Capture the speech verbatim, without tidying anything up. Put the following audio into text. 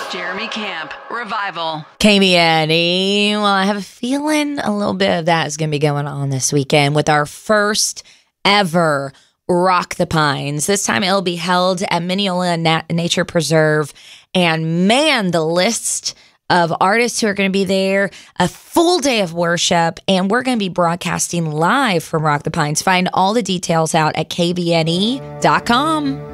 Jeremy Camp, Revival. K B N E. Well, I have a feeling a little bit of that is going to be going on this weekend with our first ever Rock the Pines. This time it'll be held at Mineola Nat- Nature Preserve. And man, the list of artists who are going to be there, a full day of worship, and we're going to be broadcasting live from Rock the Pines. Find all the details out at K V N E dot com.